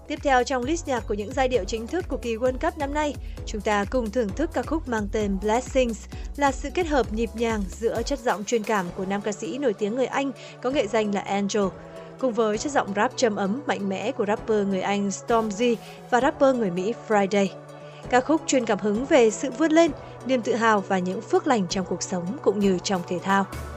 Tiếp theo trong list nhạc của những giai điệu chính thức của kỳ World Cup năm nay, chúng ta cùng thưởng thức ca khúc mang tên Blessings, là sự kết hợp nhịp nhàng giữa chất giọng truyền cảm của nam ca sĩ nổi tiếng người Anh có nghệ danh là Angel, cùng với chất giọng rap trầm ấm mạnh mẽ của rapper người Anh Stormzy và rapper người Mỹ Friday. Ca khúc truyền cảm hứng về sự vươn lên, niềm tự hào và những phước lành trong cuộc sống cũng như trong thể thao.